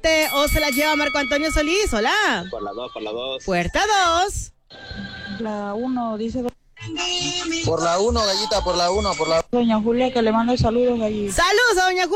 7 o se la lleva Marco Antonio Solís. Hola. Por la 2, por la 2. Puerta 2. La 1, dice Por la 1, gallita, por la 1, por la... doña Julia que le manda saludos allí. Saludos a doña Julia.